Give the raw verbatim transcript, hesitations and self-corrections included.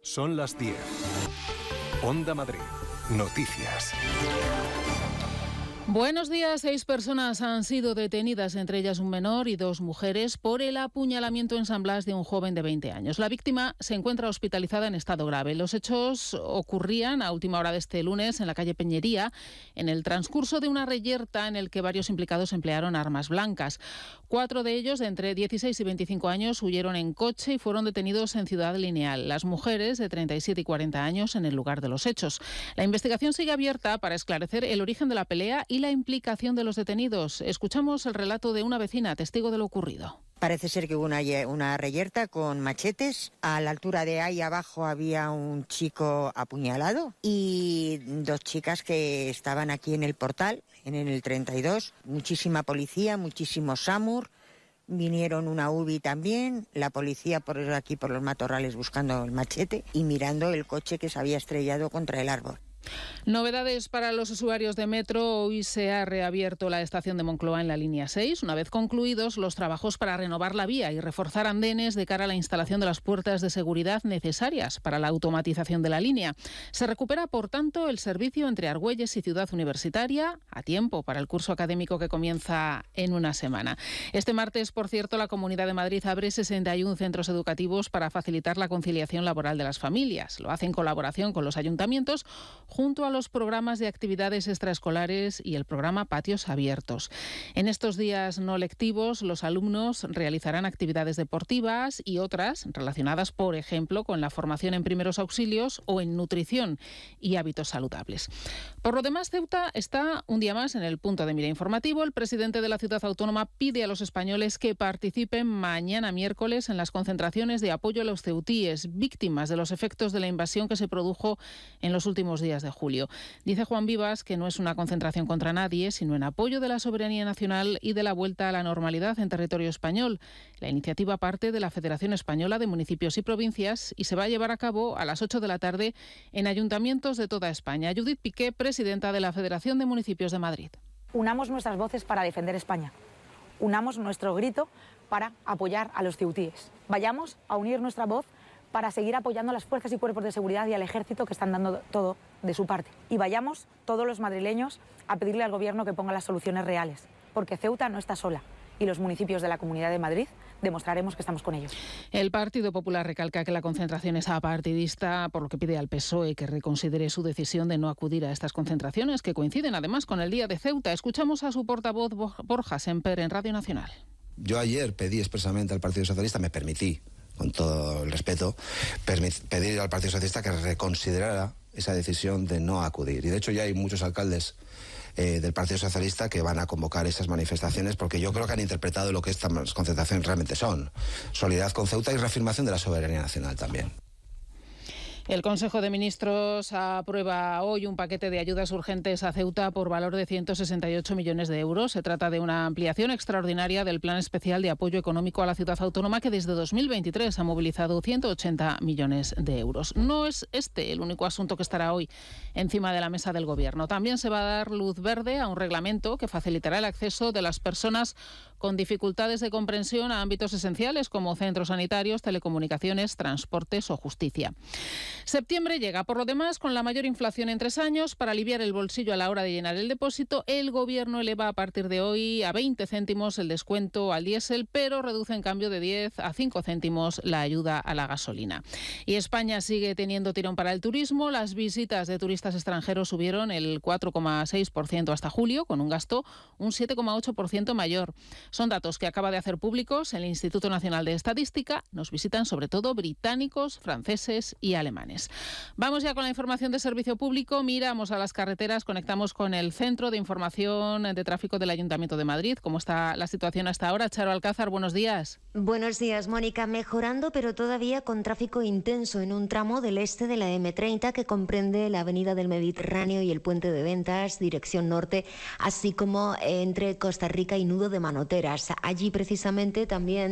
Son las diez. Onda Madrid. Noticias. Buenos días. Seis personas han sido detenidas, entre ellas un menor y dos mujeres, por el apuñalamiento en San Blas de un joven de veinte años. La víctima se encuentra hospitalizada en estado grave. Los hechos ocurrían a última hora de este lunes en la calle Peñería, en el transcurso de una reyerta en el que varios implicados emplearon armas blancas. Cuatro de ellos, de entre dieciséis y veinticinco años, huyeron en coche y fueron detenidos en Ciudad Lineal. Las mujeres, de treinta y siete y cuarenta años, en el lugar de los hechos. La investigación sigue abierta para esclarecer el origen de la pelea y la implicación de los detenidos. Escuchamos el relato de una vecina, testigo de lo ocurrido. Parece ser que hubo una, una reyerta con machetes. A la altura de ahí abajo había un chico apuñalado y dos chicas que estaban aquí en el portal, en el treinta y dos. Muchísima policía, muchísimo SAMUR. Vinieron una U B I también, la policía por aquí por los matorrales buscando el machete y mirando el coche que se había estrellado contra el árbol. Novedades para los usuarios de metro. Hoy se ha reabierto la estación de Moncloa en la línea seis, una vez concluidos los trabajos para renovar la vía y reforzar andenes de cara a la instalación de las puertas de seguridad necesarias para la automatización de la línea. Se recupera, por tanto, el servicio entre Argüelles y Ciudad Universitaria a tiempo para el curso académico que comienza en una semana. Este martes, por cierto, la Comunidad de Madrid abre sesenta y uno centros educativos para facilitar la conciliación laboral de las familias. Lo hace en colaboración con los ayuntamientos, junto a los programas de actividades extraescolares y el programa Patios Abiertos. En estos días no lectivos, los alumnos realizarán actividades deportivas y otras relacionadas, por ejemplo, con la formación en primeros auxilios o en nutrición y hábitos saludables. Por lo demás, Ceuta está un día más en el punto de mira informativo. El presidente de la ciudad autónoma pide a los españoles que participen mañana miércoles en las concentraciones de apoyo a los ceutíes, víctimas de los efectos de la invasión que se produjo en los últimos días de julio. Dice Juan Vivas que no es una concentración contra nadie, sino en apoyo de la soberanía nacional y de la vuelta a la normalidad en territorio español. La iniciativa parte de la Federación Española de Municipios y Provincias y se va a llevar a cabo a las ocho de la tarde en ayuntamientos de toda España. Judith Piqué, presidenta de la Federación de Municipios de Madrid. Unamos nuestras voces para defender España. Unamos nuestro grito para apoyar a los ceutíes. Vayamos a unir nuestra voz para seguir apoyando a las fuerzas y cuerpos de seguridad y al ejército que están dando todo de su parte. Y vayamos todos los madrileños a pedirle al gobierno que ponga las soluciones reales, porque Ceuta no está sola y los municipios de la Comunidad de Madrid demostraremos que estamos con ellos. El Partido Popular recalca que la concentración es apartidista, por lo que pide al P S O E que reconsidere su decisión de no acudir a estas concentraciones, que coinciden además con el Día de Ceuta. Escuchamos a su portavoz Borja Semper en Radio Nacional. Yo ayer pedí expresamente al Partido Socialista, me permití, con todo el respeto, pedir al Partido Socialista que reconsiderara esa decisión de no acudir. Y de hecho ya hay muchos alcaldes eh, del Partido Socialista que van a convocar esas manifestaciones porque yo creo que han interpretado lo que estas concentraciones realmente son. Solidaridad con Ceuta y reafirmación de la soberanía nacional también. El Consejo de Ministros aprueba hoy un paquete de ayudas urgentes a Ceuta por valor de ciento sesenta y ocho millones de euros. Se trata de una ampliación extraordinaria del Plan Especial de Apoyo Económico a la Ciudad Autónoma que desde dos mil veintitrés ha movilizado ciento ochenta millones de euros. No es este el único asunto que estará hoy encima de la mesa del Gobierno. También se va a dar luz verde a un reglamento que facilitará el acceso de las personas con dificultades de comprensión a ámbitos esenciales como centros sanitarios, telecomunicaciones, transportes o justicia. Septiembre llega, por lo demás, con la mayor inflación en tres años. Para aliviar el bolsillo a la hora de llenar el depósito, el Gobierno eleva a partir de hoy a veinte céntimos el descuento al diésel, pero reduce en cambio de diez a cinco céntimos la ayuda a la gasolina. Y España sigue teniendo tirón para el turismo. Las visitas de turistas extranjeros subieron el cuatro coma seis por ciento hasta julio, con un gasto un siete coma ocho por ciento mayor. Son datos que acaba de hacer públicos el Instituto Nacional de Estadística. Nos visitan sobre todo británicos, franceses y alemanes. Vamos ya con la información de servicio público. Miramos a las carreteras, conectamos con el Centro de Información de Tráfico del Ayuntamiento de Madrid. ¿Cómo está la situación hasta ahora? Charo Alcázar, buenos días. Buenos días, Mónica. Mejorando, pero todavía con tráfico intenso en un tramo del este de la eme treinta que comprende la avenida del Mediterráneo y el puente de Ventas, dirección norte, así como entre Costa Rica y Nudo de Manoteras. Allí precisamente también